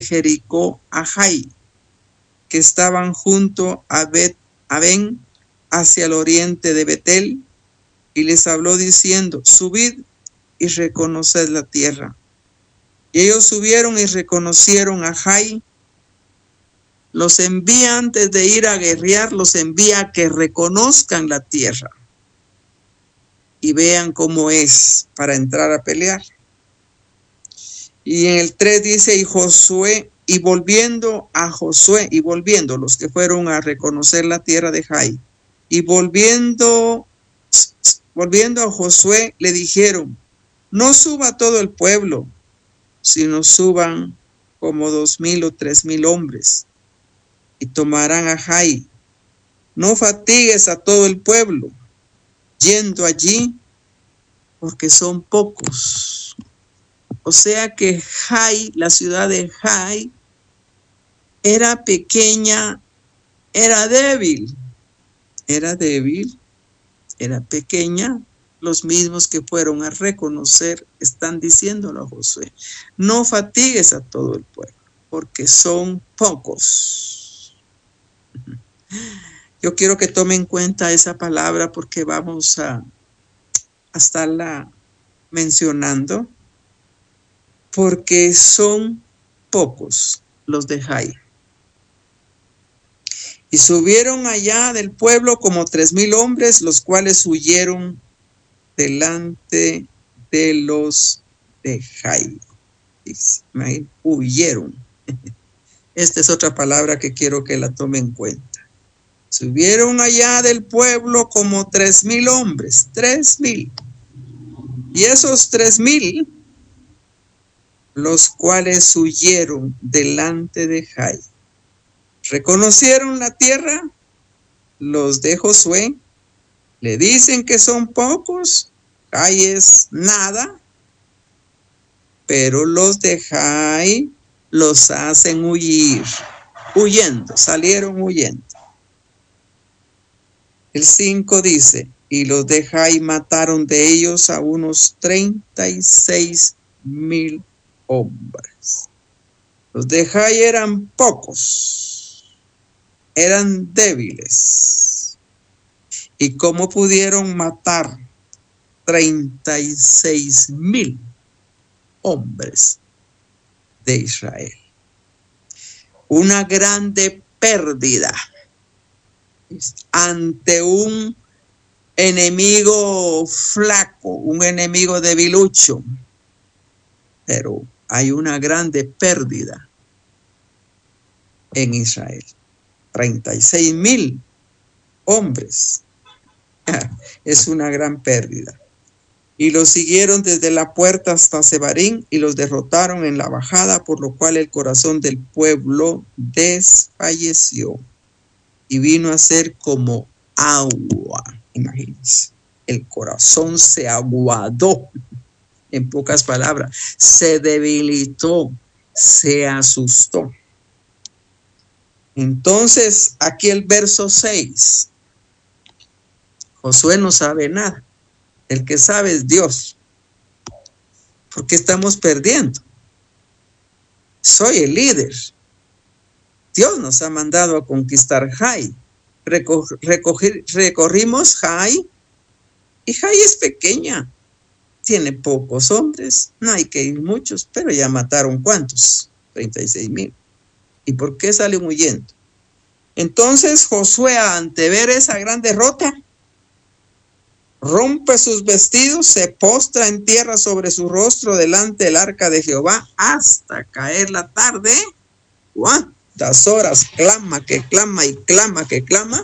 Jericó a Jai, que estaban junto a Ben, hacia el oriente de Betel, y les habló diciendo: subid y reconoced la tierra. Y ellos subieron y reconocieron a Jai. Los envía antes de ir a guerrear, los envía a que reconozcan la tierra y vean cómo es para entrar a pelear. Y en el 3 dice: y volviendo los que fueron a reconocer la tierra de Jai, y volviendo a Josué, le dijeron: no suba todo el pueblo, sino suban como 2,000 o 3,000 hombres, y tomarán a Jai. No fatigues a todo el pueblo yendo allí, porque son pocos. O sea que Jai, la ciudad de Jai, era pequeña, era débil, era pequeña. Los mismos que fueron a reconocer están diciéndolo a Josué: no fatigues a todo el pueblo, porque son pocos. Yo quiero que tomen en cuenta esa palabra, porque vamos a estarla mencionando, porque son pocos los de Jai. Y subieron allá del pueblo como 3,000 hombres, los cuales huyeron delante de los de Jai. Huyeron. Esta es otra palabra que quiero que la tomen en cuenta. Subieron allá del pueblo como 3,000 hombres, 3,000. Y esos 3,000, los cuales huyeron delante de Jai, reconocieron la tierra. Los de Josué le dicen que son pocos, Jai es nada, pero los de Jai los hacen salieron huyendo. El 5 dice: y los de Jai mataron de ellos a unos 36,000 hombres. Los de Jai eran pocos, eran débiles. ¿Y cómo pudieron matar 36,000 hombres de Israel? Una grande pérdida ante un enemigo flaco, un enemigo debilucho. Pero hay una grande pérdida en Israel. 36,000 hombres. Es una gran pérdida. Y los siguieron desde la puerta hasta Sebarín y los derrotaron en la bajada, por lo cual el corazón del pueblo desfalleció y vino a ser como agua. Imagínense, el corazón se aguadó. En pocas palabras, se debilitó, se asustó. Entonces, aquí el verso 6. Josué no sabe nada. El que sabe es Dios. ¿Por qué estamos perdiendo? Soy el líder. Dios nos ha mandado a conquistar Jai. Recorrimos Jai, y Jai es pequeña. Tiene pocos hombres, no hay que ir muchos, pero ya mataron ¿cuántos? 36,000. ¿Y por qué salen huyendo? Entonces Josué, ante ver esa gran derrota, rompe sus vestidos, se postra en tierra sobre su rostro delante del arca de Jehová hasta caer la tarde. ¿Cuántas horas clama, que clama y clama, que clama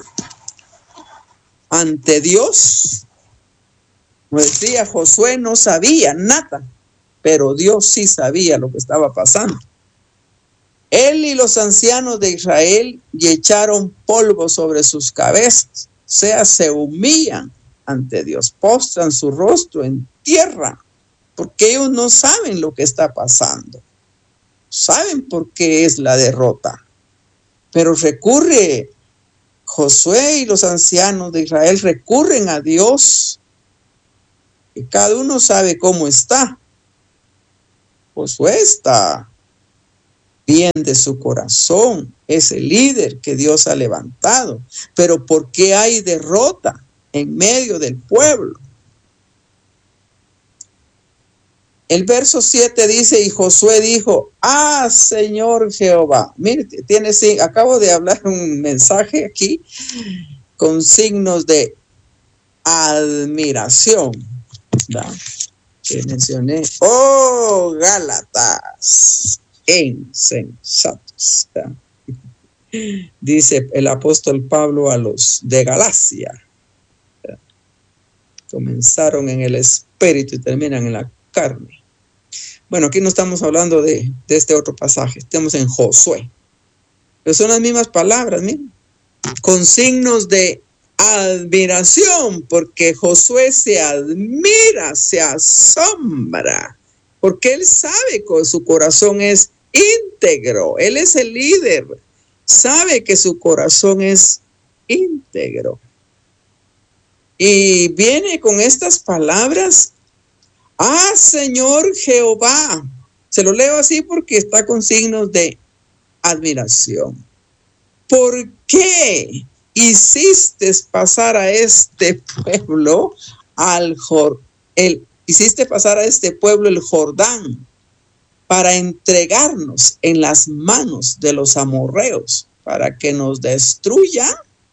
ante Dios? Como decía, Josué no sabía nada, pero Dios sí sabía lo que estaba pasando. Él y los ancianos de Israel y echaron polvo sobre sus cabezas, o sea, se humillan ante Dios, postran su rostro en tierra, porque ellos no saben lo que está pasando, saben por qué es la derrota, pero recurre Josué y los ancianos de Israel recurren a Dios, y cada uno sabe cómo está. Josué está bien de su corazón, ese líder que Dios ha levantado. Pero ¿por qué hay derrota en medio del pueblo? El verso 7 dice, y Josué dijo, Señor Jehová. Mire, acabo de hablar un mensaje aquí con signos de admiración, ¿verdad? Que mencioné. Gálatas, insensatos, ¿verdad? Dice el apóstol Pablo a los de Galacia, ¿verdad? Comenzaron en el espíritu y terminan en la carne. Bueno, aquí no estamos hablando de este otro pasaje, estamos en Josué. Pero son las mismas palabras, miren, con signos de admiración, porque Josué se admira, se asombra, porque él sabe que su corazón es íntegro, él es el líder, sabe que su corazón es íntegro. Y viene con estas palabras, Señor Jehová. Se lo leo así porque está con signos de admiración. ¿Por qué hiciste pasar a este pueblo el Jordán para entregarnos en las manos de los amorreos para que nos destruya?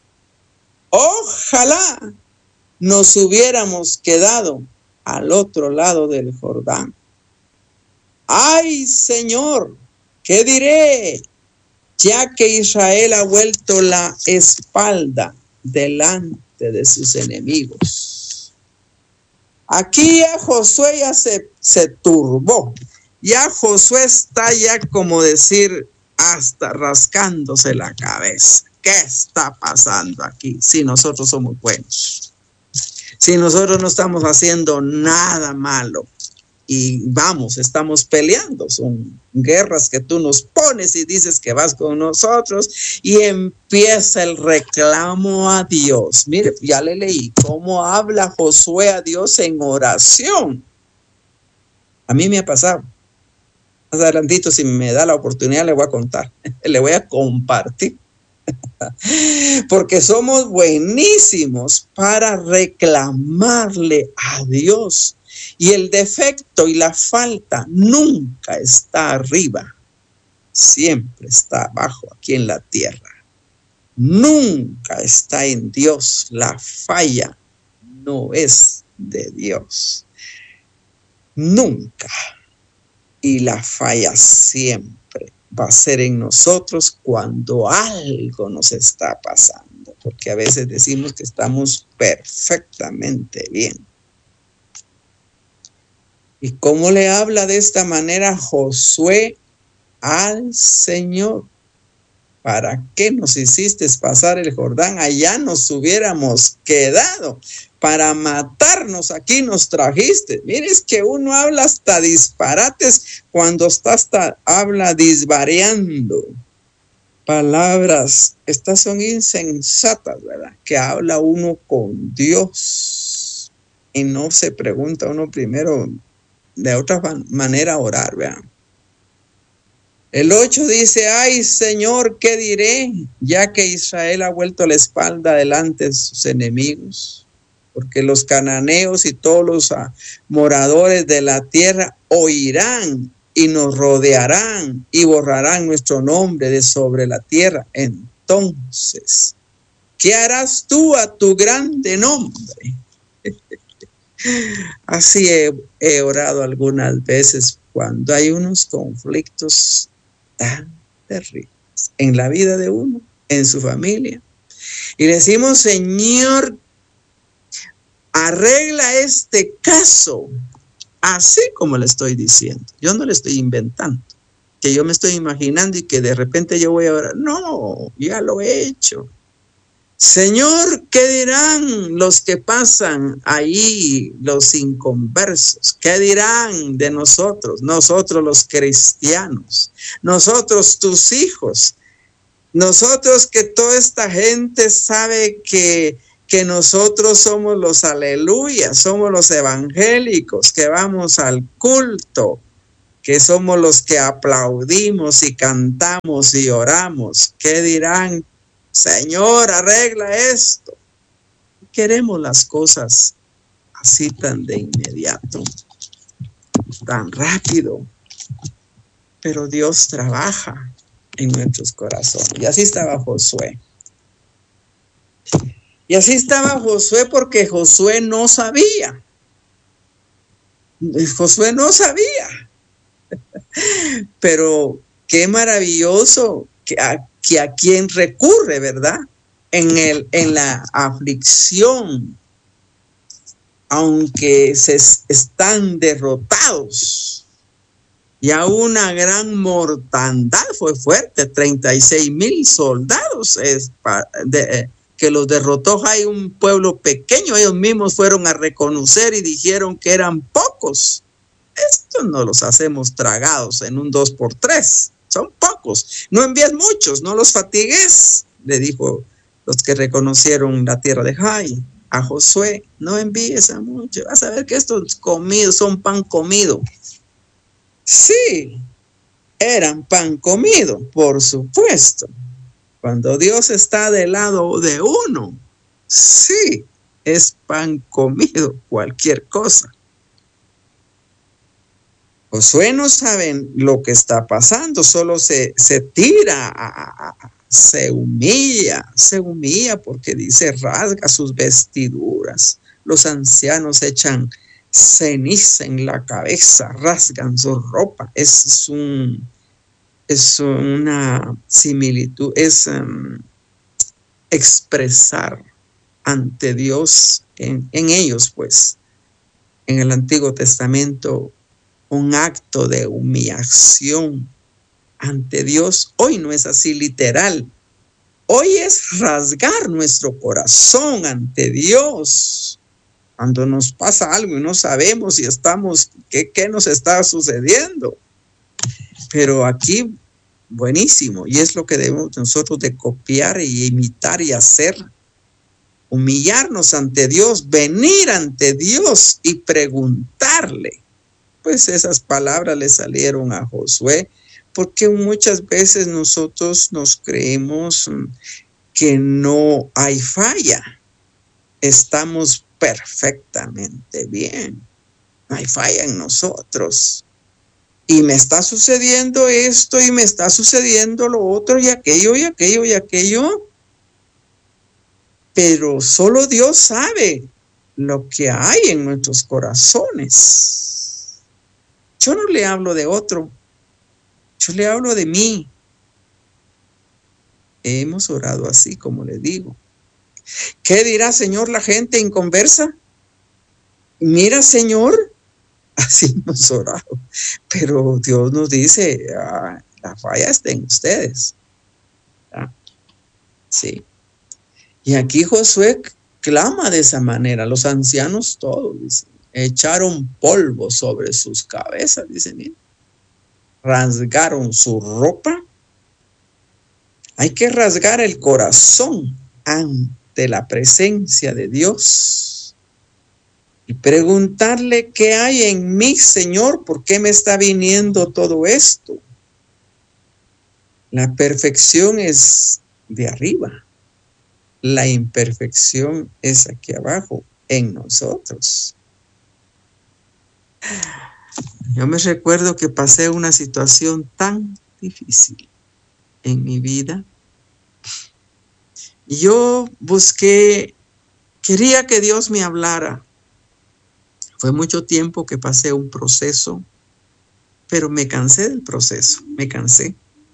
Ojalá nos hubiéramos quedado al otro lado del Jordán. ¡Ay, Señor! ¿Qué diré? Ya que Israel ha vuelto la espalda delante de sus enemigos. Aquí ya Josué ya se turbó. Ya Josué está ya como decir hasta rascándose la cabeza. ¿Qué está pasando aquí? Si nosotros somos buenos. Si nosotros no estamos haciendo nada malo y estamos peleando, son guerras que tú nos pones y dices que vas con nosotros y empieza el reclamo a Dios. Mire, ya le leí cómo habla Josué a Dios en oración. A mí me ha pasado. Más adelantito, si me da la oportunidad, le voy a contar, le voy a compartir. Porque somos buenísimos para reclamarle a Dios. Y el defecto y la falta nunca está arriba, siempre está abajo, aquí en la tierra. Nunca está en Dios. La falla no es de Dios. Nunca. Y la falla siempre va a ser en nosotros cuando algo nos está pasando, porque a veces decimos que estamos perfectamente bien. ¿Y cómo le habla de esta manera Josué al Señor? ¿Para qué nos hiciste pasar el Jordán? Allá nos hubiéramos quedado. Para matarnos aquí nos trajiste. Mire, es que uno habla hasta disparates cuando habla disvariando. Palabras, estas son insensatas, ¿verdad? Que habla uno con Dios y no se pregunta uno primero de otra manera orar, ¿verdad? El 8 dice, ay Señor, ¿qué diré? Ya que Israel ha vuelto la espalda delante de sus enemigos, porque los cananeos y todos los moradores de la tierra oirán y nos rodearán y borrarán nuestro nombre de sobre la tierra. Entonces, ¿qué harás tú a tu grande nombre? Así he orado algunas veces cuando hay unos conflictos tan terribles en la vida de uno, en su familia. Y le decimos, Señor, arregla este caso, así como le estoy diciendo. Yo no le estoy inventando, que yo me estoy imaginando y que de repente yo voy a orar. No, ya lo he hecho. Señor, ¿qué dirán los que pasan ahí, los inconversos? ¿Qué dirán de nosotros? Nosotros los cristianos, nosotros tus hijos, nosotros que toda esta gente sabe que nosotros somos los aleluyas, somos los evangélicos, que vamos al culto, que somos los que aplaudimos y cantamos y oramos. ¿Qué dirán? Señor, arregla esto. Queremos las cosas así tan de inmediato, tan rápido. Pero Dios trabaja en nuestros corazones. Y así estaba Josué. Y así estaba Josué porque Josué no sabía. Josué no sabía. Pero qué maravilloso que a quien recurre, ¿verdad? En la aflicción, aunque están derrotados. Ya una gran mortandad fue fuerte, 36,000 soldados que los derrotó. Hay un pueblo pequeño, ellos mismos fueron a reconocer y dijeron que eran pocos. Estos no los hacemos tragados en un 2x3, son pocos. No envíes muchos, no los fatigues, le dijo los que reconocieron la tierra de Jai a Josué. No envíes a muchos, vas a ver que estos comidos son pan comido. Sí, eran pan comido, por supuesto. Cuando Dios está del lado de uno, sí, es pan comido, cualquier cosa. Josué no sabe lo que está pasando, solo se tira, se humilla porque dice, rasga sus vestiduras. Los ancianos echan ceniza en la cabeza, rasgan su ropa. Es una similitud, es expresar ante Dios en ellos, pues, en el Antiguo Testamento, un acto de humillación ante Dios. Hoy no es así literal. Hoy es rasgar nuestro corazón ante Dios. Cuando nos pasa algo y no sabemos si estamos, qué nos está sucediendo. Pero aquí, buenísimo, y es lo que debemos nosotros de copiar y imitar y hacer. Humillarnos ante Dios, venir ante Dios y preguntarle. Pues esas palabras le salieron a Josué, porque muchas veces nosotros nos creemos que no hay falla. Estamos perfectamente bien. No hay falla en nosotros. Y me está sucediendo esto y me está sucediendo lo otro y aquello y aquello y aquello. Pero solo Dios sabe lo que hay en nuestros corazones. Yo no le hablo de otro, yo le hablo de mí. Hemos orado así, como le digo. ¿Qué dirá, Señor, la gente inconversa? Mira, Señor, así hemos orado. Pero Dios nos dice, la falla está en ustedes. ¿Ah? Sí. Y aquí Josué clama de esa manera. Los ancianos todos, dicen. Echaron polvo sobre sus cabezas, dicen, rasgaron su ropa. Hay que rasgar el corazón ante la presencia de Dios y preguntarle qué hay en mí, Señor, ¿por qué me está viniendo todo esto? La perfección es de arriba, la imperfección es aquí abajo, en nosotros. Yo me recuerdo que pasé una situación tan difícil en mi vida. Y yo quería que Dios me hablara. Fue mucho tiempo que pasé un proceso, pero me cansé del proceso, me cansé.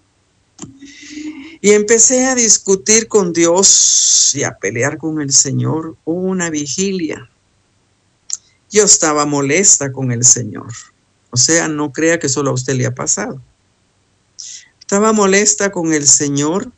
Y empecé a discutir con Dios y a pelear con el Señor. Hubo una vigilia. Yo estaba molesta con el Señor. O sea, no crea que solo a usted le ha pasado. Estaba molesta con el Señor.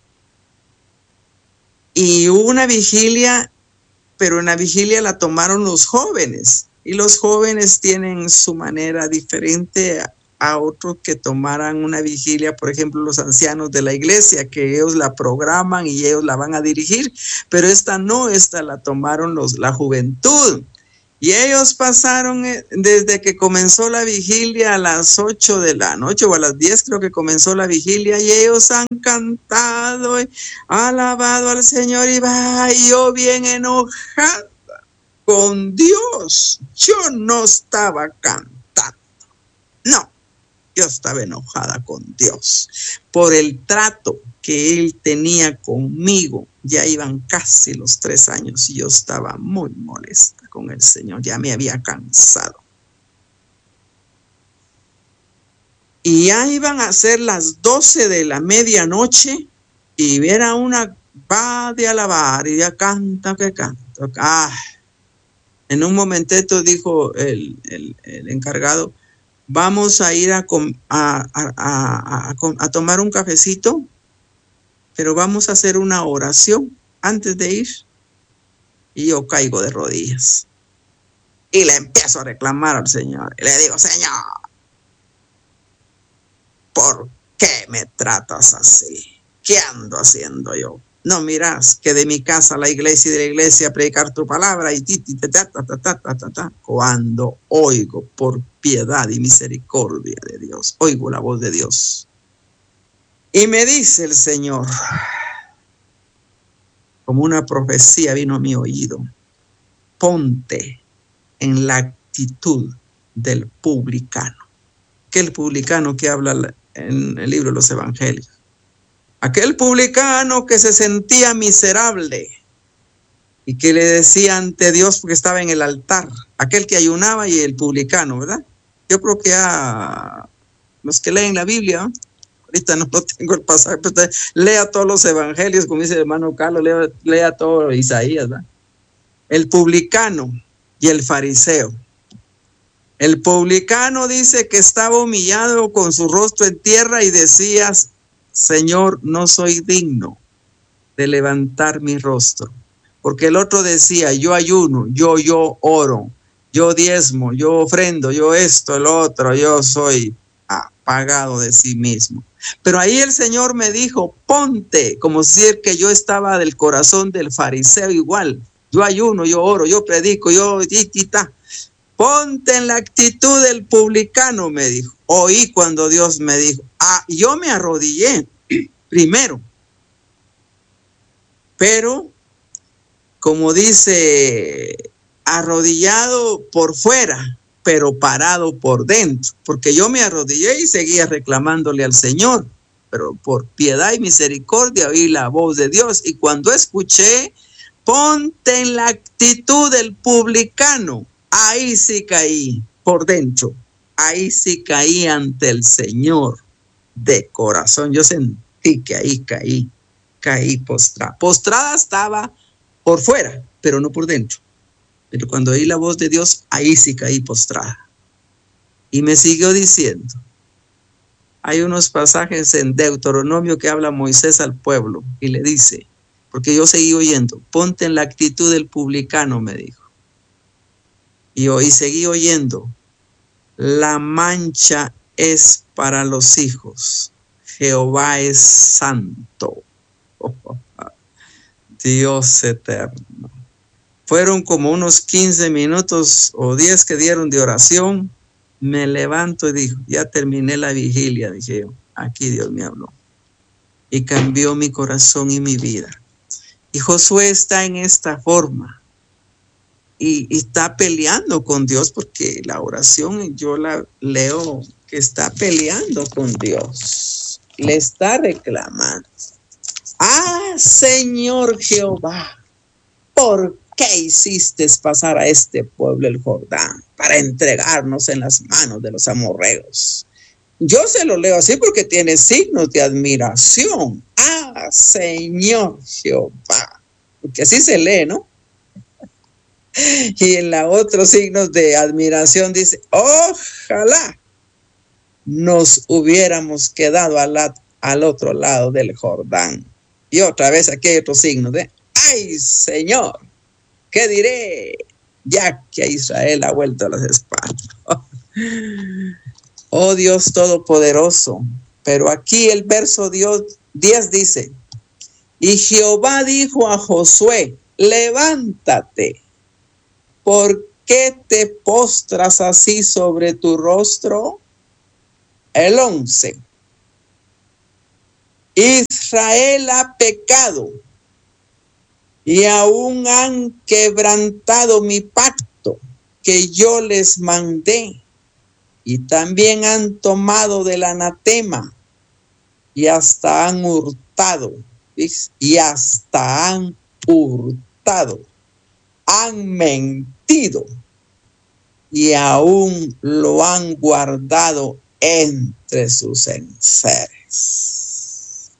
Y hubo una vigilia, pero en la vigilia la tomaron los jóvenes. Y los jóvenes tienen su manera diferente a otros que tomaran una vigilia, por ejemplo, los ancianos de la iglesia, que ellos la programan y ellos la van a dirigir. Pero esta no, esta la tomaron la juventud. Y ellos pasaron desde que comenzó la vigilia a las 8 de la noche o a las 10 creo que comenzó la vigilia, y ellos han cantado y alabado al Señor, y va, y yo bien enojada con Dios. Yo no estaba cantando, no, yo estaba enojada con Dios por el trato que Él tenía conmigo. Ya iban casi los 3 años y yo estaba muy molesta con el Señor, ya me había cansado. Y ya iban a ser las 12 de la medianoche y era una va de alabar y ya canta que canta. En un momentito dijo el encargado, vamos a ir a tomar un cafecito, pero vamos a hacer una oración antes de ir. Y yo caigo de rodillas y le empiezo a reclamar al Señor. Y le digo, Señor, ¿por qué me tratas así? ¿Qué ando haciendo yo? No miras que de mi casa a la iglesia y de la iglesia a predicar tu palabra y cuando oigo por piedad y misericordia de Dios, oigo la voz de Dios. Y me dice el Señor, como una profecía vino a mi oído, ponte en la actitud del publicano. ¿Qué es el publicano que habla en el libro de los Evangelios? Aquel publicano que se sentía miserable y que le decía ante Dios porque estaba en el altar. Aquel que ayunaba y el publicano, ¿verdad? Yo creo que a los que leen la Biblia, ¿no? Ahorita no lo tengo el pasaje, pero usted lea todos los evangelios, como dice el hermano Carlos, lea todo Isaías, ¿verdad? El publicano y el fariseo. El publicano dice que estaba humillado con su rostro en tierra y decía, Señor, no soy digno de levantar mi rostro. Porque el otro decía, yo ayuno, yo oro, yo diezmo, yo ofrendo, yo esto, el otro, yo soy apagado de sí mismo. Pero ahí el Señor me dijo, ponte, como decir que yo estaba del corazón del fariseo igual. Yo ayuno, yo oro, yo predico, ponte en la actitud del publicano, me dijo. Oí cuando Dios me dijo, yo me arrodillé primero. Pero, como dice, arrodillado por fuera, pero parado por dentro, porque yo me arrodillé y seguía reclamándole al Señor, pero por piedad y misericordia oí la voz de Dios, y cuando escuché, ponte en la actitud del publicano, ahí sí caí por dentro, ahí sí caí ante el Señor de corazón. Yo sentí que ahí caí postrada. Postrada estaba por fuera, pero no por dentro. Pero cuando oí la voz de Dios, ahí sí caí postrada. Y me siguió diciendo, hay unos pasajes en Deuteronomio que habla Moisés al pueblo y le dice, porque yo seguí oyendo, ponte en la actitud del publicano, me dijo. Y seguí oyendo, la mancha es para los hijos, Jehová es santo. Dios eterno. Fueron como unos 15 minutos o 10 que dieron de oración. Me levanto y digo, ya terminé la vigilia, dije yo. Aquí Dios me habló. Y cambió mi corazón y mi vida. Y Josué está en esta forma. Y está peleando con Dios, porque la oración yo la leo que está peleando con Dios. Le está reclamando. Señor Jehová, ¿por qué hiciste pasar a este pueblo el Jordán para entregarnos en las manos de los amorreos? Yo se lo leo así porque tiene signos de admiración. Señor Jehová, porque así se lee, ¿no? Y en la otro signos de admiración dice, ojalá nos hubiéramos quedado al otro lado del Jordán. Y otra vez aquí hay otro signo de, ¡ay, Señor! ¿Qué diré? Ya que a Israel ha vuelto a las espaldas. Oh Dios Todopoderoso. Pero aquí el verso 10 dice, y Jehová dijo a Josué, levántate, porque qué te postras así sobre tu rostro? El 11. Israel ha pecado y aún han quebrantado mi pacto que yo les mandé, y también han tomado del anatema y hasta han hurtado, han mentido y aún lo han guardado entre sus enseres.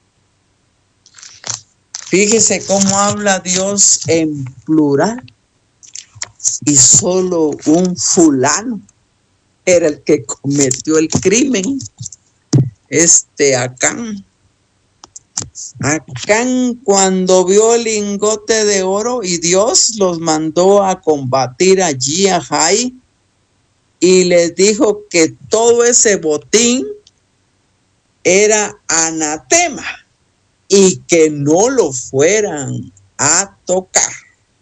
Fíjese cómo habla Dios en plural, y solo un fulano era el que cometió el crimen. Acán. Acán, cuando vio el lingote de oro y Dios los mandó a combatir allí a Jai, y les dijo que todo ese botín era anatema y que no lo fueran a tocar.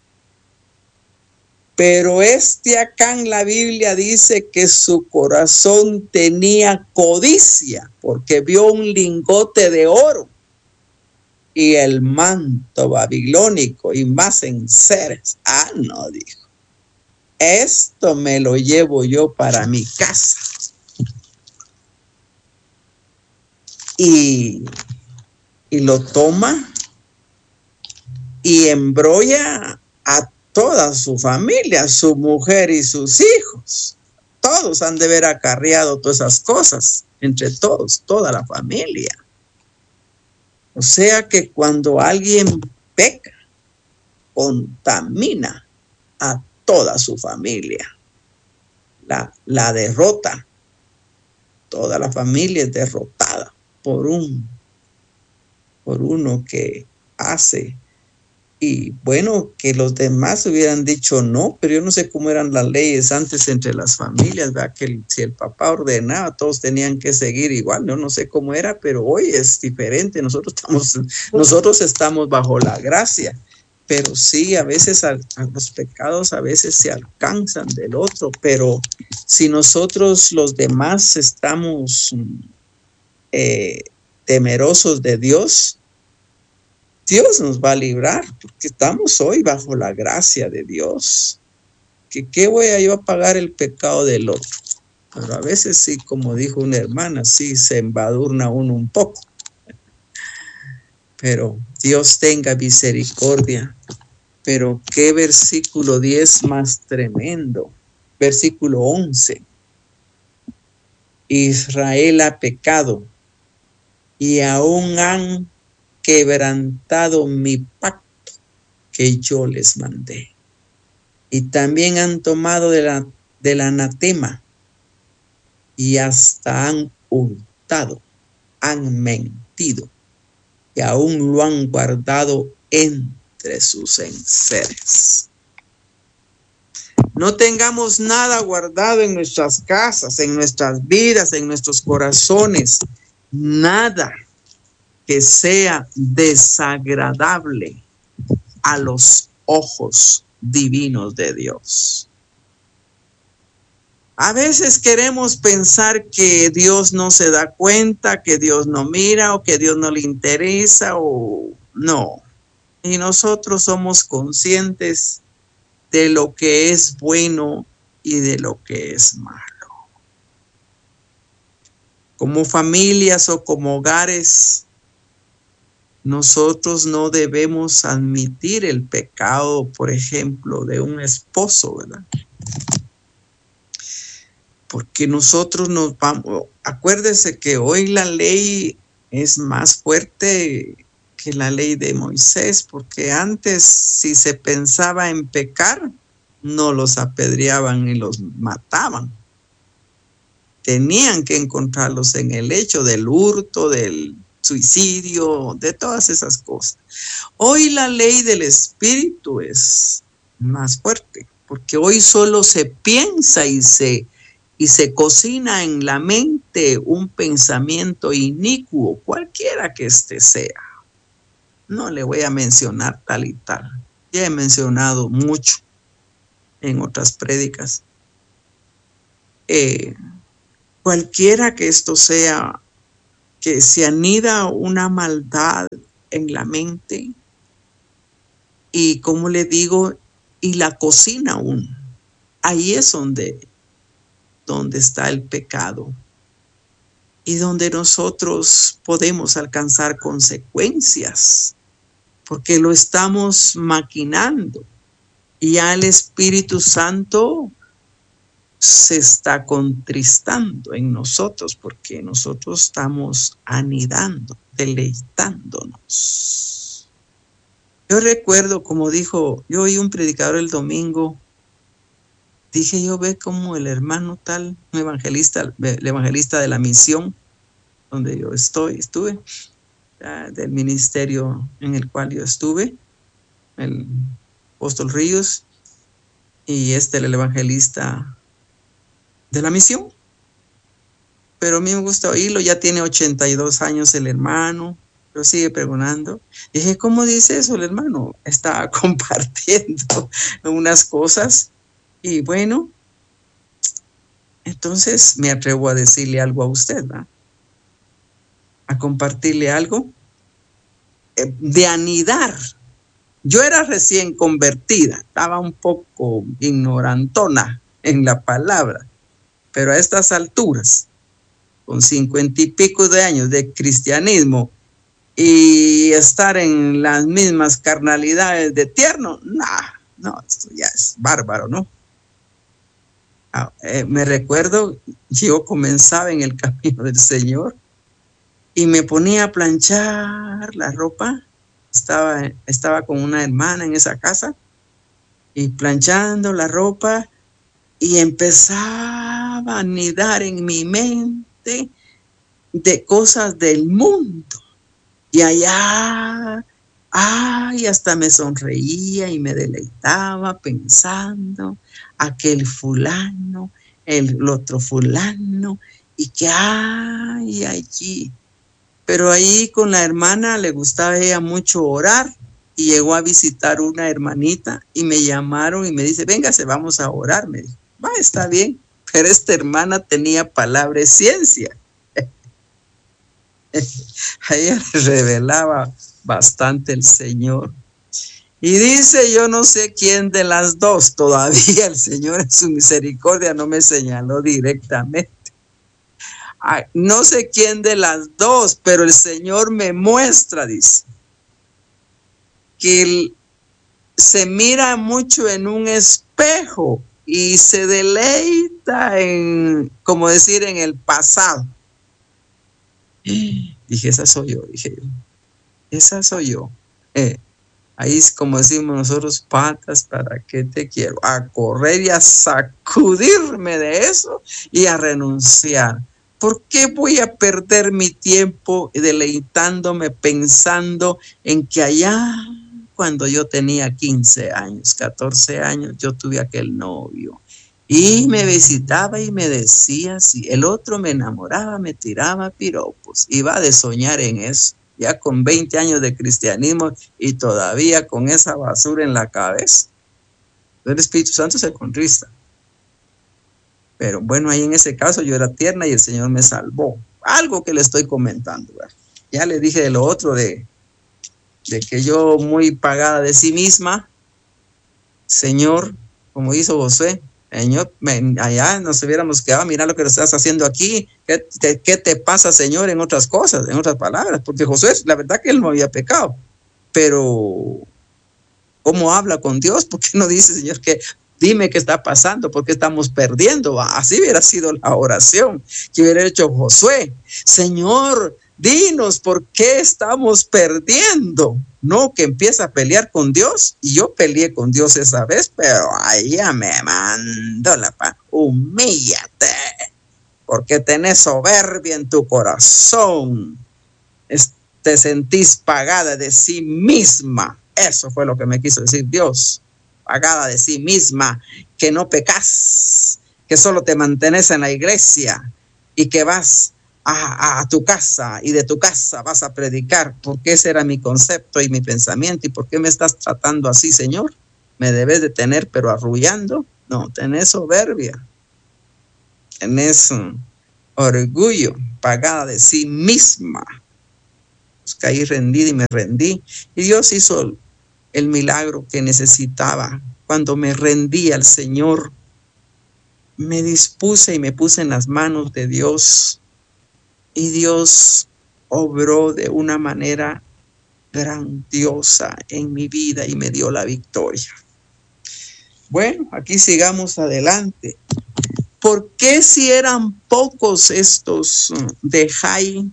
Pero Acán, la Biblia dice que su corazón tenía codicia porque vio un lingote de oro y el manto babilónico y más enseres. No, dijo, esto me lo llevo yo para mi casa. Y lo toma y embrolla a toda su familia, su mujer y sus hijos. Todos han de haber acarreado todas esas cosas, entre todos, toda la familia. O sea que cuando alguien peca, contamina a toda su familia. La derrota. Toda la familia es derrotada por uno que hace. Y bueno, que los demás hubieran dicho no, pero yo no sé cómo eran las leyes antes entre las familias, ¿verdad? Que si el papá ordenaba, todos tenían que seguir igual. Yo no sé cómo era, pero hoy es diferente. Nosotros estamos bajo la gracia, pero sí, a veces a los pecados a veces se alcanzan del otro, pero si nosotros los demás estamos temerosos de Dios, Dios nos va a librar, porque estamos hoy bajo la gracia de Dios. ¿Qué voy a yo a pagar el pecado del otro? Pero a veces sí, como dijo una hermana, sí se embadurna uno un poco. Pero Dios tenga misericordia. Pero qué versículo 10 más tremendo. Versículo 11. Israel ha pecado y aún han quebrantado mi pacto que yo les mandé, y también han tomado del anatema y hasta han hurtado, han mentido y aún lo han guardado entre sus enseres. No tengamos nada guardado en nuestras casas, en nuestras vidas, en nuestros corazones, nada que sea desagradable a los ojos divinos de Dios. A veces queremos pensar que Dios no se da cuenta, que Dios no mira o que Dios no le interesa o no. Y nosotros somos conscientes de lo que es bueno y de lo que es malo. Como familias o como hogares, nosotros no debemos admitir el pecado, por ejemplo, de un esposo, ¿verdad? Porque nosotros nos vamos, acuérdese que hoy la ley es más fuerte que la ley de Moisés, porque antes si se pensaba en pecar, no los apedreaban ni los mataban. Tenían que encontrarlos en el hecho del hurto, del suicidio, de todas esas cosas. Hoy la ley del espíritu es más fuerte, porque hoy solo se piensa y se cocina en la mente un pensamiento inicuo, cualquiera que éste sea. No le voy a mencionar tal y tal, ya he mencionado mucho, en otras prédicas. Cualquiera que esto sea, que se anida una maldad en la mente y, como le digo, y la cocina aún. Ahí es donde está el pecado y donde nosotros podemos alcanzar consecuencias, porque lo estamos maquinando y ya el Espíritu Santo se está contristando en nosotros porque nosotros estamos anidando, deleitándonos. Yo recuerdo, como dijo, yo oí un predicador el domingo, dije yo, ve como el hermano tal, un evangelista, el evangelista de la misión, donde yo estuve, del ministerio en el cual yo estuve, el apóstol Ríos, y el evangelista de la misión. Pero a mí me gusta oírlo, ya tiene 82 años el hermano, pero sigue pregonando. Dije, ¿cómo dice eso el hermano? Está compartiendo unas cosas. Y bueno, entonces me atrevo a decirle algo a usted, ¿verdad? A compartirle algo de anidar. Yo era recién convertida, estaba un poco ignorantona en la palabra, pero a estas alturas, con 50 y pico de años de cristianismo y estar en las mismas carnalidades de tierno, no, esto ya es bárbaro, ¿no? Me recuerdo, yo comenzaba en el camino del Señor y me ponía a planchar la ropa. Estaba con una hermana en esa casa y planchando la ropa y empezaba a anidar en mi mente de cosas del mundo. Y allá, hasta me sonreía y me deleitaba pensando aquel fulano, el otro fulano, y que hay allí. Pero ahí con la hermana le gustaba a ella mucho orar y llegó a visitar una hermanita y me llamaron y me dice, véngase, vamos a orar. Me dijo, está bien, pero esta hermana tenía palabra de ciencia. A ella le revelaba bastante el Señor. Y dice, yo no sé quién de las dos, todavía el Señor en su misericordia no me señaló directamente. No sé quién de las dos, pero el Señor me muestra, dice, que él se mira mucho en un espejo y se deleita en, como decir, en el pasado. Dije, esa soy yo, esa soy yo. Ahí es como decimos nosotros, patas, ¿para qué te quiero? A correr y a sacudirme de eso y a renunciar. ¿Por qué voy a perder mi tiempo deleitándome, pensando en que allá, cuando yo tenía 15 años, 14 años, yo tuve aquel novio? Y me visitaba y me decía, si el otro me enamoraba, me tiraba piropos. Iba de soñar en eso, ya con 20 años de cristianismo y todavía con esa basura en la cabeza. El Espíritu Santo se contrista. Pero bueno, ahí en ese caso yo era tierna y el Señor me salvó. Algo que le estoy comentando, ¿verdad? Ya le dije de lo otro, de que yo muy pagada de sí misma, Señor, como hizo Josué, Señor, allá nos hubiéramos quedado, mira lo que estás haciendo aquí, ¿qué te pasa, Señor? En otras cosas, en otras palabras, porque Josué, la verdad que él no había pecado, pero ¿cómo habla con Dios? ¿Por qué no dice, Señor, que dime qué está pasando? ¿Por qué estamos perdiendo? Así hubiera sido la oración que hubiera hecho Josué. Señor, dinos por qué estamos perdiendo. No, que empieza a pelear con Dios. Y yo peleé con Dios esa vez, pero allá me mandó la paz. Humíllate, porque tenés soberbia en tu corazón. Te sentís pagada de sí misma. Eso fue lo que me quiso decir Dios. Pagada de sí misma, que no pecas, que solo te mantenés en la iglesia y que vas a tu casa y de tu casa vas a predicar, porque ese era mi concepto y mi pensamiento. ¿Y por qué me estás tratando así, Señor? me debes de tener, pero arrullando. No, tenés soberbia, tenés orgullo, pagada de sí misma. Pues caí rendida y me rendí. Y Dios hizo el milagro que necesitaba. Cuando me rendí al Señor, me dispuse y me puse en las manos de Dios. Y Dios obró de una manera grandiosa en mi vida y me dio la victoria. Bueno, aquí sigamos adelante. ¿Por qué si eran pocos estos de Jai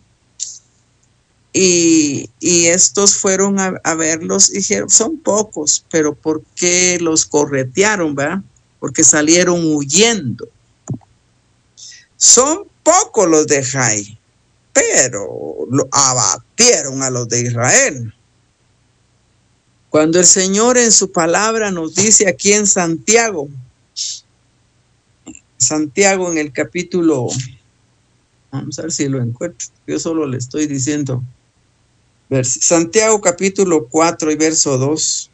y estos fueron a verlos y dijeron, son pocos, pero ¿por qué los corretearon, verdad? Porque salieron huyendo. Son pocos los de Jai, pero abatieron a los de Israel. Cuando el Señor en su palabra nos dice aquí en Santiago en el capítulo, vamos a ver si lo encuentro, yo solo le estoy diciendo, Santiago capítulo 4 y verso 2,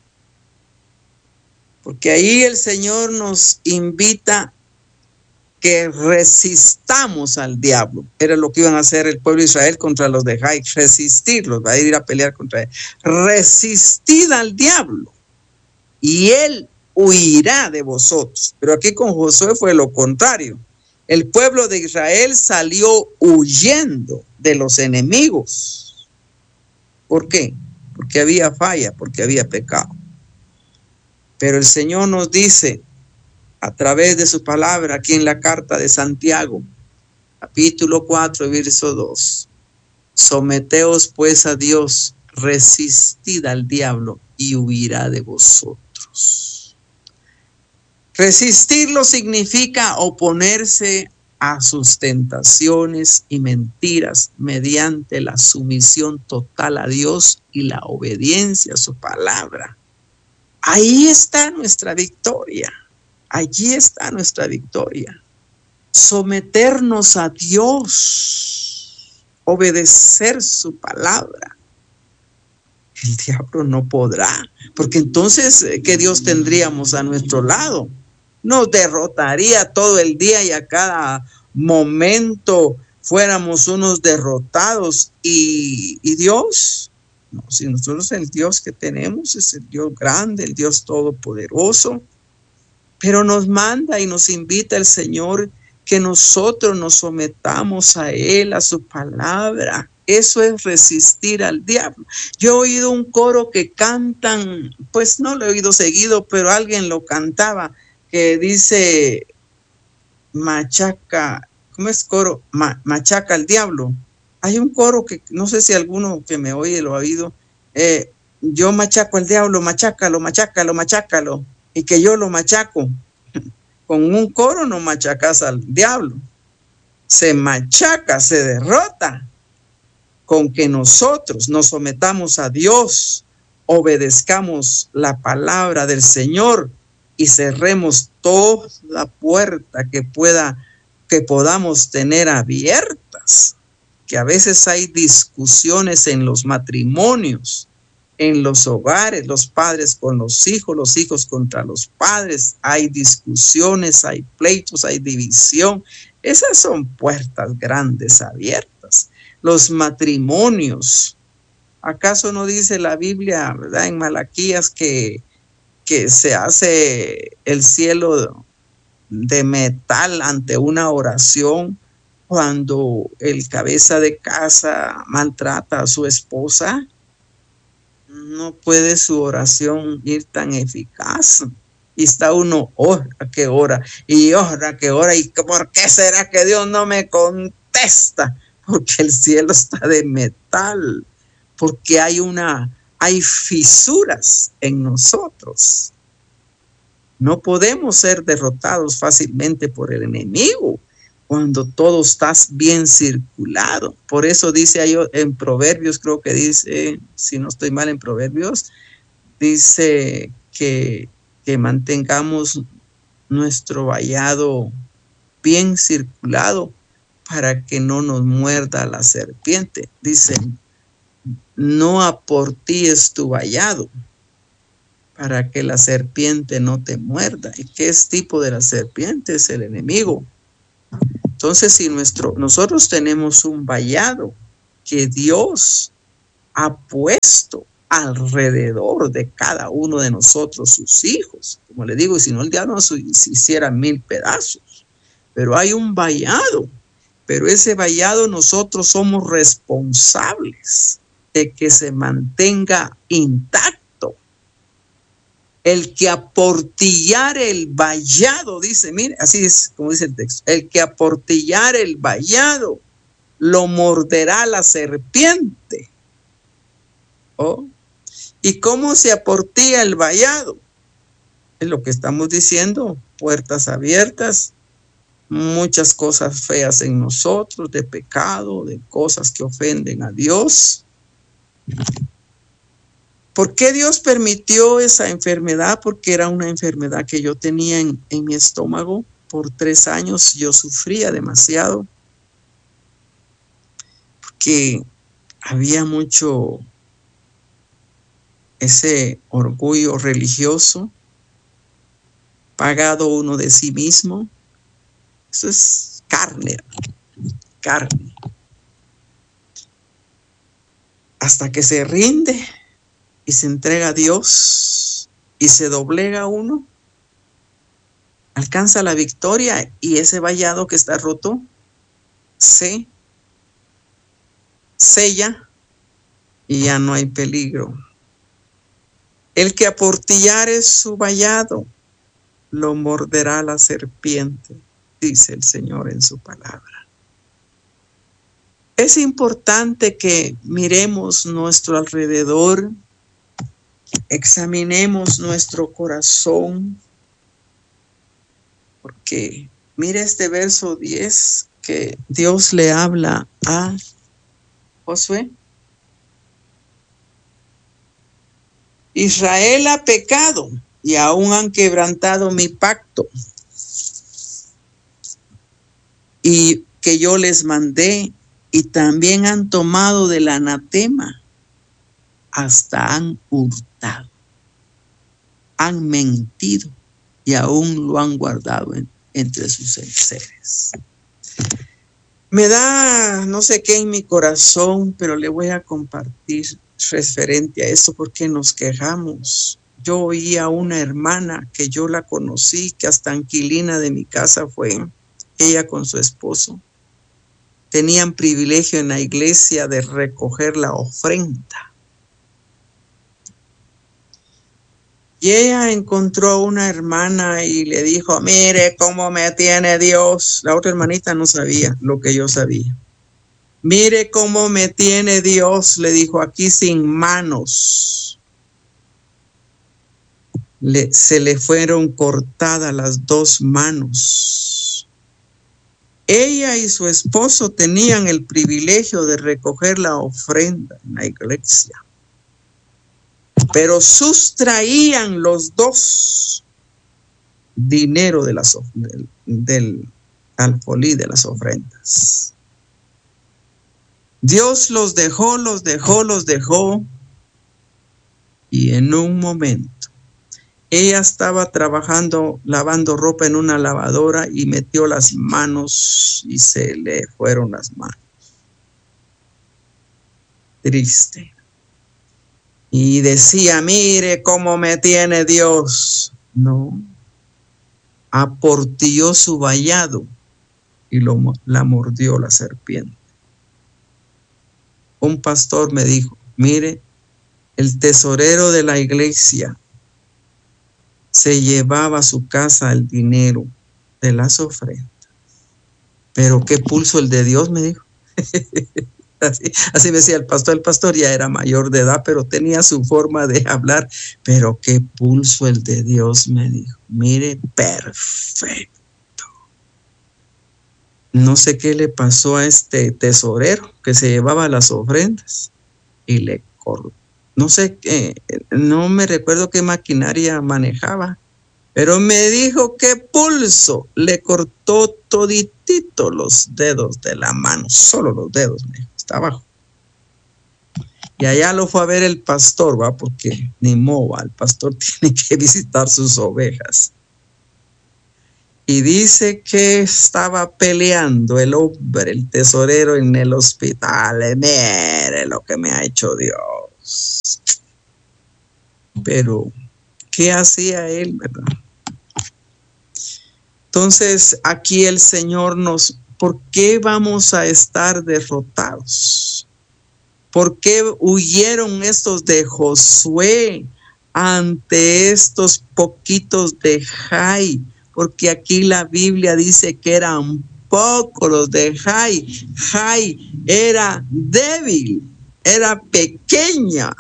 porque ahí el Señor nos invita que resistamos al diablo. Era lo que iban a hacer el pueblo de Israel contra los de Jai, resistirlos, va a ir a pelear contra él. Resistid al diablo y él huirá de vosotros. Pero aquí con Josué fue lo contrario. El pueblo de Israel salió huyendo de los enemigos. ¿Por qué? Porque había falla, porque había pecado. Pero el Señor nos dice a través de su palabra aquí en la carta de Santiago, capítulo 4, verso 2. Someteos pues a Dios, resistid al diablo y huirá de vosotros. Resistirlo significa oponerse a sus tentaciones y mentiras mediante la sumisión total a Dios y la obediencia a su palabra. Ahí está nuestra victoria. Allí está nuestra victoria. Someternos a Dios, obedecer su palabra. El diablo no podrá, porque entonces, ¿qué Dios tendríamos a nuestro lado? Nos derrotaría todo el día y a cada momento fuéramos unos derrotados. ¿Y Dios? No, si nosotros el Dios que tenemos es el Dios grande, el Dios todopoderoso. Pero nos manda y nos invita el Señor que nosotros nos sometamos a Él, a su palabra. Eso es resistir al diablo. Yo he oído un coro que cantan, pues no lo he oído seguido, pero alguien lo cantaba, que dice, machaca, ¿cómo es coro? Machaca al diablo. Hay un coro que no sé si alguno que me oye lo ha oído. Yo machaco al diablo, machácalo, machácalo, machácalo. Y que yo lo machaco. Con un coro no machacas al diablo. Se machaca, se derrota. Con que nosotros nos sometamos a Dios, obedezcamos la palabra del Señor y cerremos toda puerta que podamos tener abiertas. Que a veces hay discusiones en los matrimonios, en los hogares, los padres con los hijos contra los padres, hay discusiones, hay pleitos, hay división. Esas son puertas grandes abiertas. Los matrimonios, ¿acaso no dice la Biblia, verdad, en Malaquías que se hace el cielo de metal ante una oración cuando el cabeza de casa maltrata a su esposa? No puede su oración ir tan eficaz. Y está uno, ora que ora, y ora que ora. ¿Y por qué será que Dios no me contesta? Porque el cielo está de metal. Porque hay fisuras en nosotros. No podemos ser derrotados fácilmente por el enemigo cuando todo está bien circulado. Por eso dice ahí en Proverbios, creo que dice, si no estoy mal en Proverbios, dice que mantengamos nuestro vallado bien circulado para que no nos muerda la serpiente. Dice, no aportíes tu vallado para que la serpiente no te muerda. ¿Y qué es tipo de la serpiente? Es el enemigo. Entonces, si nosotros tenemos un vallado que Dios ha puesto alrededor de cada uno de nosotros, sus hijos, como le digo, si no el diablo nos hiciera 1000 pedazos, pero hay un vallado, pero ese vallado nosotros somos responsables de que se mantenga intacto. El que aportillare el vallado, dice, mire, así es como dice el texto, el que aportillare el vallado lo morderá la serpiente. ¿Oh? ¿Y cómo se aportilla el vallado? Es lo que estamos diciendo, puertas abiertas, muchas cosas feas en nosotros, de pecado, de cosas que ofenden a Dios. ¿Por qué Dios permitió esa enfermedad? Porque era una enfermedad que yo tenía en mi estómago. Por 3 años yo sufría demasiado, porque había mucho ese orgullo religioso, pagado uno de sí mismo. Eso es carne. Hasta que se rinde y se entrega a Dios y se doblega uno, alcanza la victoria y ese vallado que está roto se sella y ya no hay peligro. El que aportillare su vallado lo morderá la serpiente, dice el Señor en su palabra. Es importante que miremos nuestro alrededor, examinemos nuestro corazón, porque mire este verso 10 que Dios le habla a Josué. Israel ha pecado y aún han quebrantado mi pacto y que yo les mandé, y también han tomado del anatema, hasta han hurtado, han mentido y aún lo han guardado entre sus enseres. Me da no sé qué en mi corazón, pero le voy a compartir referente a esto porque nos quejamos. Yo oí a una hermana que yo la conocí, que hasta inquilina de mi casa fue, ella con su esposo. Tenían privilegio en la iglesia de recoger la ofrenda. Y ella encontró a una hermana y le dijo, mire cómo me tiene Dios. La otra hermanita no sabía lo que yo sabía. Mire cómo me tiene Dios, le dijo, aquí sin manos. Se le fueron cortadas las 2 manos. Ella y su esposo tenían el privilegio de recoger la ofrenda en la iglesia, pero sustraían los 2 dinero de del alfolí de las ofrendas. Dios los dejó, y en un momento ella estaba trabajando, lavando ropa en una lavadora y metió las manos y se le fueron las manos. Triste. Y decía, mire cómo me tiene Dios. No. Aportilló su vallado y la mordió la serpiente. Un pastor me dijo, mire, el tesorero de la iglesia se llevaba a su casa el dinero de las ofrendas. Pero qué pulso el de Dios, me dijo. Así me decía el pastor ya era mayor de edad, pero tenía su forma de hablar. Pero qué pulso el de Dios, me dijo. Mire, perfecto. No sé qué le pasó a este tesorero que se llevaba las ofrendas y le cortó. No sé, no me recuerdo qué maquinaria manejaba, pero me dijo que pulso, le cortó toditito los dedos de la mano, solo los dedos, me dijo, hasta abajo. Y allá lo fue a ver el pastor, ¿va? Porque ni modo, el pastor tiene que visitar sus ovejas. Y dice que estaba peleando el hombre, el tesorero, en el hospital. Mire lo que me ha hecho Dios. Pero, ¿qué hacía él, verdad? Entonces, aquí el Señor ¿por qué vamos a estar derrotados? ¿Por qué huyeron estos de Josué ante estos poquitos de Jai? Porque aquí la Biblia dice que eran pocos los de Jai. Jai era débil, era pequeña.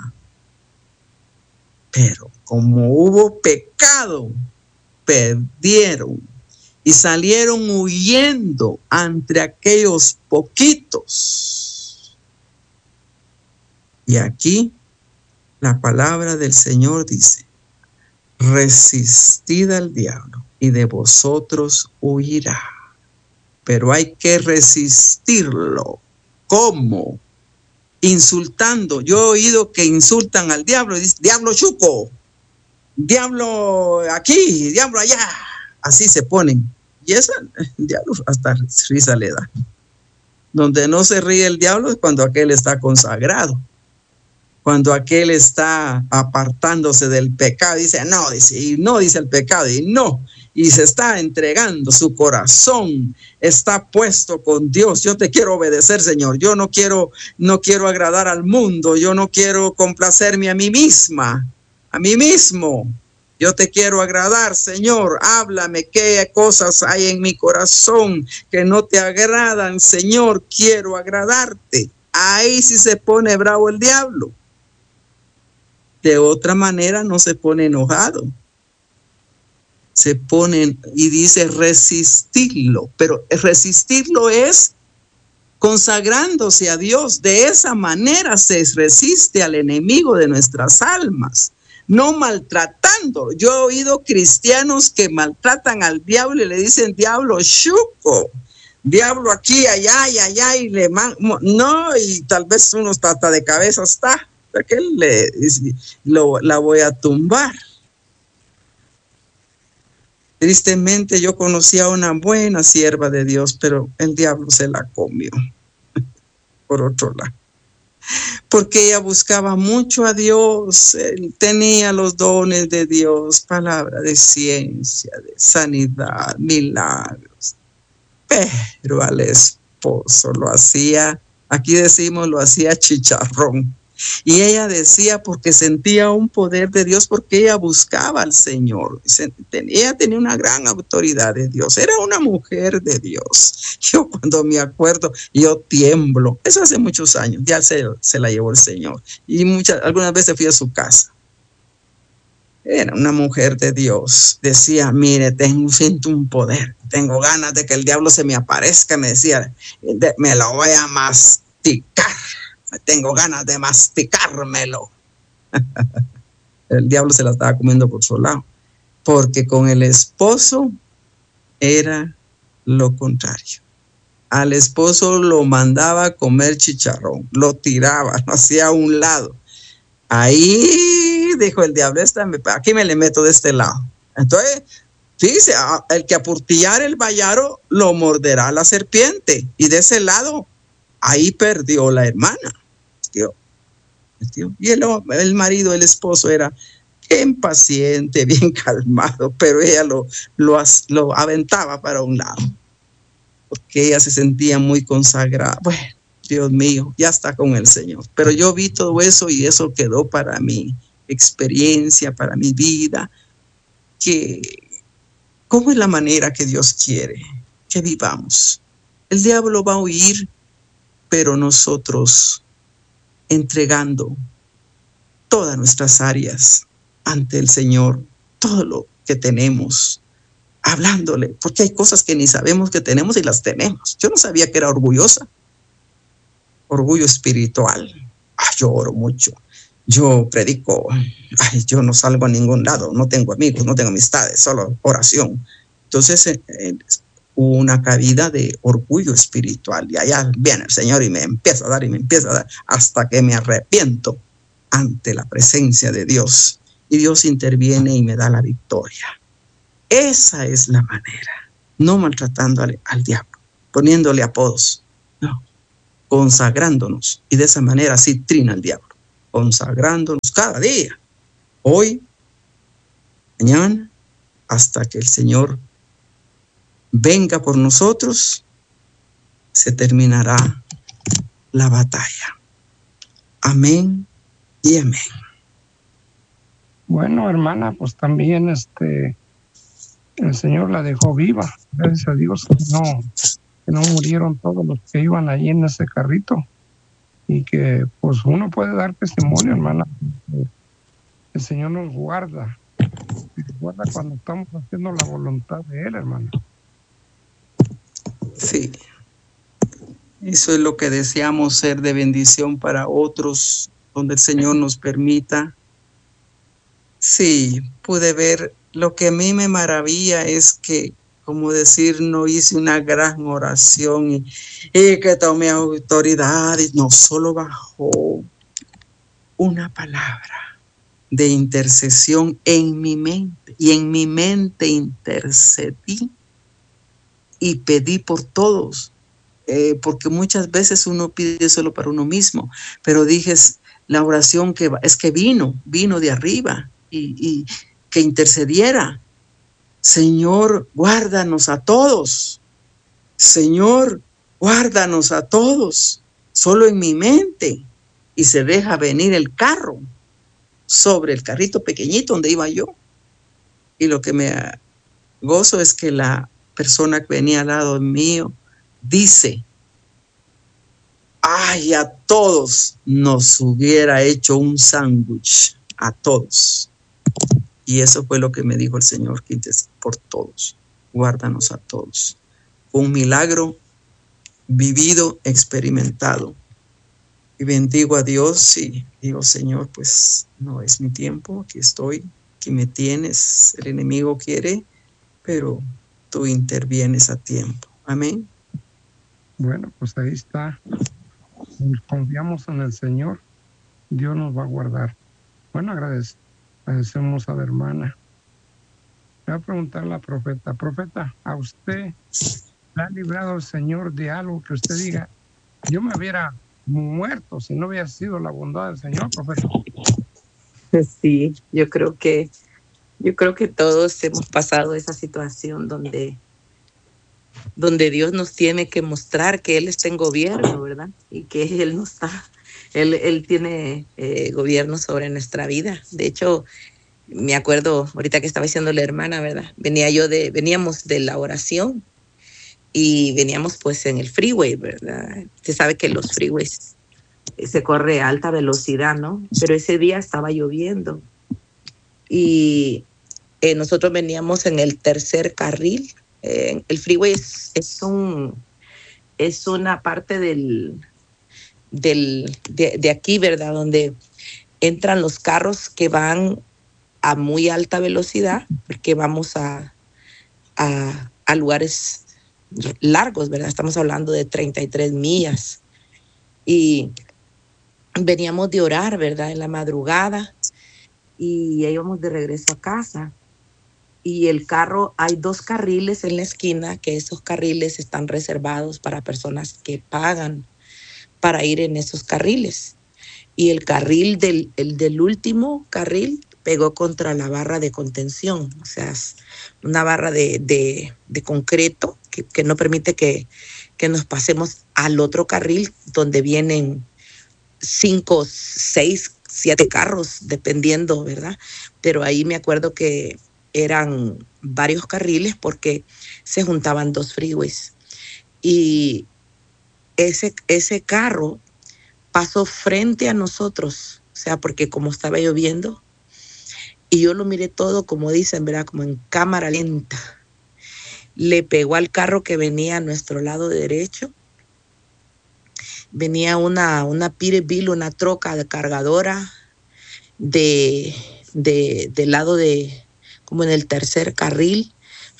Pero como hubo pecado, perdieron y salieron huyendo ante aquellos poquitos. Y aquí la palabra del Señor dice: resistid al diablo y de vosotros huirá. Pero hay que resistirlo. ¿Cómo? Insultando. Yo he oído que insultan al diablo y dicen: diablo chuco, diablo aquí, diablo allá. Así se ponen. Y el diablo hasta risa le da. Donde no se ríe el diablo es cuando aquel está consagrado. Cuando aquel está apartándose del pecado, dice no, dice el pecado, y se está entregando, su corazón está puesto con Dios. Yo te quiero obedecer, Señor. Yo no quiero agradar al mundo. Yo no quiero complacerme a mí misma, a mí mismo. Yo te quiero agradar, Señor. Háblame qué cosas hay en mi corazón que no te agradan, Señor. Quiero agradarte. Ahí sí se pone bravo el diablo. De otra manera no se pone enojado. Se pone y dice resistirlo. Pero resistirlo es consagrándose a Dios. De esa manera se resiste al enemigo de nuestras almas. No maltratándolo. Yo he oído cristianos que maltratan al diablo y le dicen diablo chuco, diablo aquí, allá y allá, y no, y tal vez uno hasta de cabeza está. Que la voy a tumbar. Tristemente yo conocí a una buena sierva de Dios, pero el diablo se la comió. Por otro lado, porque ella buscaba mucho a Dios, tenía los dones de Dios, palabra de ciencia, de sanidad, milagros, pero al esposo lo hacía, aquí decimos, lo hacía chicharrón. Y ella decía, porque sentía un poder de Dios, porque ella buscaba al Señor. Ella tenía una gran autoridad de Dios. Era una mujer de Dios. Yo cuando me acuerdo, yo tiemblo. Eso hace muchos años. Ya se la llevó el Señor. Y algunas veces fui a su casa. Era una mujer de Dios. Decía, mire, siento un poder. Tengo ganas de que el diablo se me aparezca. Me decía, me lo voy a masticar. Tengo ganas de masticármelo. El diablo se la estaba comiendo por su lado, porque con el esposo era lo contrario. Al esposo lo mandaba a comer chicharrón, lo tiraba, lo hacía a un lado. Ahí dijo el diablo, aquí me le meto de este lado. Entonces, fíjese, el que apurtillar el vallaro lo morderá la serpiente. Y de ese lado, ahí perdió la hermana. Y el marido, el esposo era bien paciente, bien calmado, pero ella lo aventaba para un lado, porque ella se sentía muy consagrada. Bueno, Dios mío, ya está con el Señor. Pero yo vi todo eso y eso quedó para mi experiencia, para mi vida, que cómo es la manera que Dios quiere que vivamos. El diablo va a huir, pero nosotros entregando todas nuestras áreas ante el Señor, todo lo que tenemos, hablándole, porque hay cosas que ni sabemos que tenemos y las tenemos. Yo no sabía que era orgullosa, orgullo espiritual. Yo oro mucho, yo predico, yo no salgo a ningún lado, no tengo amigos, no tengo amistades, solo oración. Entonces, hubo una caída de orgullo espiritual. Y allá viene el Señor y me empieza a dar y me empieza a dar hasta que me arrepiento ante la presencia de Dios. Y Dios interviene y me da la victoria. Esa es la manera. No maltratando al diablo, poniéndole apodos. No, consagrándonos. Y de esa manera así trina el diablo. Consagrándonos cada día. Hoy, mañana, hasta que el Señor venga por nosotros, se terminará la batalla. Amén y amén. Bueno, hermana, pues también el Señor la dejó viva. Gracias a Dios que no murieron todos los que iban ahí en ese carrito. Y que pues uno puede dar testimonio, hermana. El Señor nos guarda. Nos guarda cuando estamos haciendo la voluntad de Él, hermana. Sí. Eso es lo que deseamos, ser de bendición para otros, donde el Señor nos permita. Sí, pude ver. Lo que a mí me maravilla es que, como decir, no hice una gran oración y que tomé autoridad, y no, solo bajó una palabra de intercesión en mi mente, y en mi mente intercedí y pedí por todos, porque muchas veces uno pide solo para uno mismo, pero dije, la oración es que vino de arriba y que intercediera. Señor, guárdanos a todos. Señor, guárdanos a todos. Solo en mi mente. Y se deja venir el carro sobre el carrito pequeñito donde iba yo. Y lo que me gozo es que la persona que venía al lado mío dice, ay, a todos nos hubiera hecho un sándwich, a todos. Y eso fue lo que me dijo el Señor, que por todos, guárdanos a todos. Fue un milagro vivido, experimentado. Y bendigo a Dios y digo, Señor, pues no es mi tiempo, aquí estoy, aquí me tienes, el enemigo quiere, pero tú intervienes a tiempo. Amén. Bueno, pues ahí está. Confiamos en el Señor, Dios nos va a guardar. Bueno, agradecemos a la hermana. Le voy a preguntar a la profeta. Profeta, ¿a usted le ha librado el Señor de algo que usted diga, yo me hubiera muerto si no hubiera sido la bondad del Señor, profeta? Sí, yo creo que todos hemos pasado esa situación donde Dios nos tiene que mostrar que Él está en gobierno, ¿verdad? Y que Él no está, Él tiene gobierno sobre nuestra vida. De hecho, me acuerdo ahorita que estaba diciendo la hermana, ¿verdad? Veníamos de la oración y veníamos pues en el freeway, ¿verdad? Usted sabe que los freeways se corre a alta velocidad, ¿no? Pero ese día estaba lloviendo y nosotros veníamos en el tercer carril. El freeway es una parte de aquí, ¿verdad? Donde entran los carros que van a muy alta velocidad, porque vamos a lugares largos, ¿verdad? Estamos hablando de 33 millas. Y veníamos de orar, ¿verdad? En la madrugada y íbamos de regreso a casa. Y el carro, hay 2 carriles en la esquina, que esos carriles están reservados para personas que pagan para ir en esos carriles. Y el carril del último carril pegó contra la barra de contención, o sea, una barra de concreto que no permite que nos pasemos al otro carril donde vienen 5, 6, 7 carros, dependiendo, ¿verdad? Pero ahí me acuerdo que eran varios carriles porque se juntaban 2 freeways. Y ese carro pasó frente a nosotros, o sea, porque como estaba lloviendo, y yo lo miré todo, como dicen, ¿verdad? Como en cámara lenta. Le pegó al carro que venía a nuestro lado derecho. Venía una Peterbilt, una troca de cargadora del lado de, como en el tercer carril,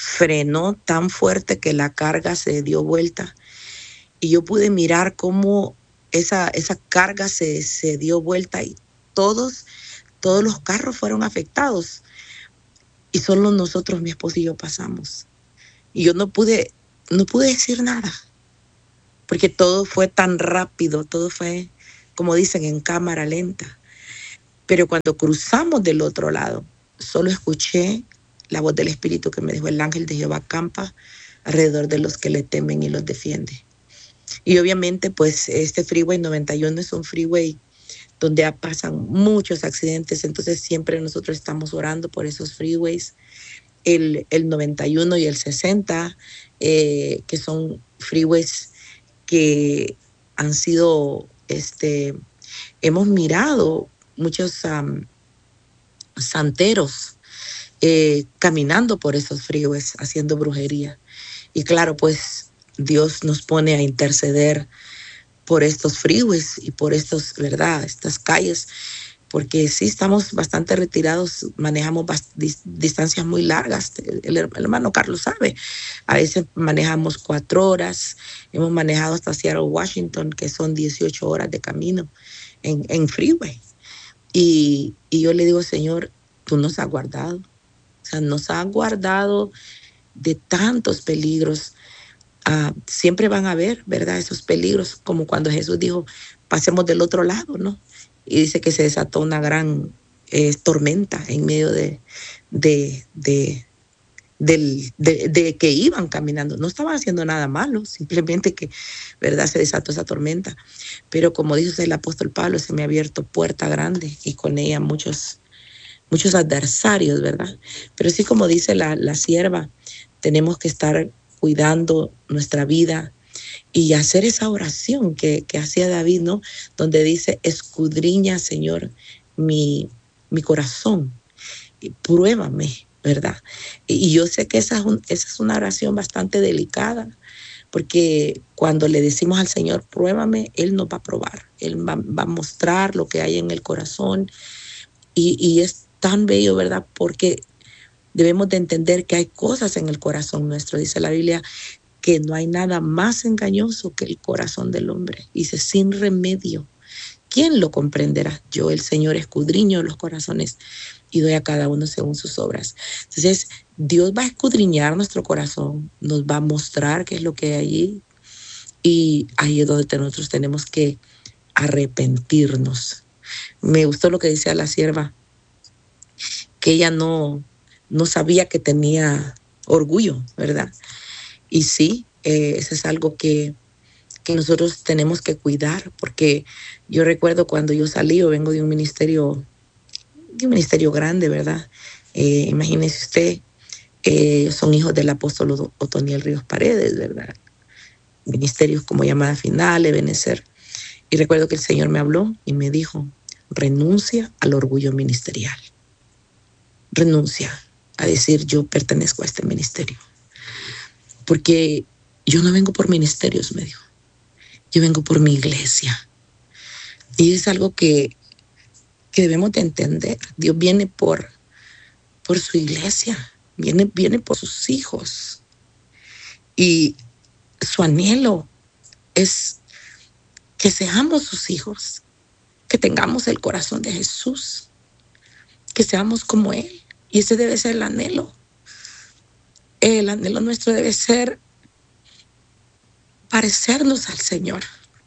frenó tan fuerte que la carga se dio vuelta y yo pude mirar cómo esa carga se dio vuelta y todos los carros fueron afectados y solo nosotros, mi esposo y yo, pasamos. Y yo no pude decir nada, porque todo fue tan rápido, todo fue, como dicen, en cámara lenta. Pero cuando cruzamos del otro lado, solo escuché la voz del Espíritu que me dijo: el ángel de Jehová campa alrededor de los que le temen y los defiende. Y obviamente, pues, este Freeway 91 es un freeway donde pasan muchos accidentes, entonces siempre nosotros estamos orando por esos freeways. El 91 y el 60, que son freeways que han sido, hemos mirado muchos santeros caminando por esos freeways, haciendo brujería. Y claro, pues Dios nos pone a interceder por estos freeways y por estas calles, porque sí estamos bastante retirados, manejamos distancias muy largas. El hermano Carlos sabe, a veces manejamos 4 horas, hemos manejado hasta Seattle, Washington, que son 18 horas de camino en freeway. Y yo le digo: Señor, tú nos has guardado, o sea, nos has guardado de tantos peligros. Siempre van a haber, ¿verdad?, esos peligros, como cuando Jesús dijo: pasemos del otro lado, ¿no? Y dice que se desató una gran tormenta en medio de que iban caminando. No estaban haciendo nada malo, simplemente que, ¿verdad?, se desató esa tormenta. Pero como dice el apóstol Pablo, se me ha abierto puerta grande y con ella muchos adversarios, ¿verdad? Pero sí, como dice la sierva, tenemos que estar cuidando nuestra vida y hacer esa oración que hacía David, ¿no? Donde dice: escudriña, Señor, mi corazón, y pruébame, ¿verdad? Y yo sé que esa es una oración bastante delicada, porque cuando le decimos al Señor: pruébame, Él nos va a probar, Él va a mostrar lo que hay en el corazón. Y es tan bello, ¿verdad? Porque debemos de entender que hay cosas en el corazón nuestro. Dice la Biblia que no hay nada más engañoso que el corazón del hombre. Dice: sin remedio, ¿quién lo comprenderá? Yo, el Señor, escudriño los corazones y doy a cada uno según sus obras. Entonces, Dios va a escudriñar nuestro corazón, nos va a mostrar qué es lo que hay allí, y ahí es donde nosotros tenemos que arrepentirnos. Me gustó lo que decía la sierva, que ella no sabía que tenía orgullo, ¿verdad? Y sí, eso es algo que nosotros tenemos que cuidar, porque yo recuerdo cuando yo salí, yo vengo de un ministerio grande, ¿verdad? Imagínese usted, son hijos del apóstol Otoniel Ríos Paredes, ¿verdad? Ministerios como Llamada Final, Ebenecer. Y recuerdo que el Señor me habló y me dijo: renuncia al orgullo ministerial. Renuncia a decir: yo pertenezco a este ministerio. Porque yo no vengo por ministerios, me dijo. Yo vengo por mi iglesia. Y es algo que debemos de entender. Dios viene por su iglesia, viene por sus hijos. Y su anhelo es que seamos sus hijos, que tengamos el corazón de Jesús, que seamos como Él. Y ese debe ser el anhelo. El anhelo nuestro debe ser parecernos al Señor,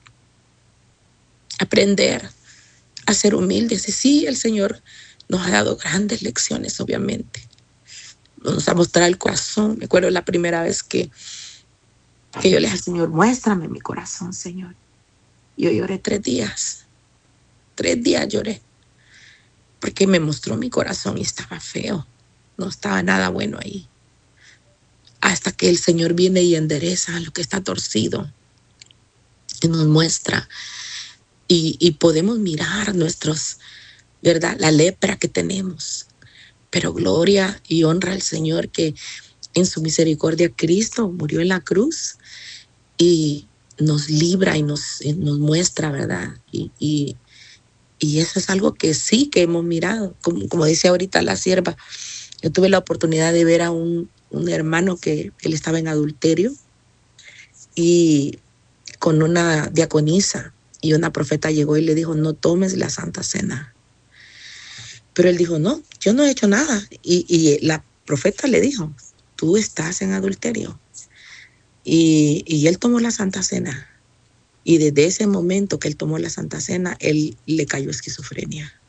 aprender a ser humildes. Y sí, el Señor nos ha dado grandes lecciones, obviamente. Nos ha mostrado el corazón. Me acuerdo la primera vez que yo le dije al Señor: muéstrame mi corazón, Señor. Yo lloré 3 días. 3 días lloré, porque me mostró mi corazón y estaba feo. No estaba nada bueno ahí. Hasta que el Señor viene y endereza lo que está torcido y nos muestra. Y podemos mirar nuestros, ¿verdad?, la lepra que tenemos. Pero gloria y honra al Señor, que en su misericordia Cristo murió en la cruz y nos libra y nos muestra, ¿verdad? Y eso es algo que sí que hemos mirado. Como dice ahorita la sierva, yo tuve la oportunidad de ver a un un hermano que él estaba en adulterio y con una diaconisa, y una profeta llegó y le dijo, no tomes la Santa Cena. Pero él dijo, no, yo no he hecho nada. Y la profeta le dijo, tú estás en adulterio. Y él tomó la Santa Cena. Y desde ese momento que él tomó la Santa Cena, él le cayó esquizofrenia.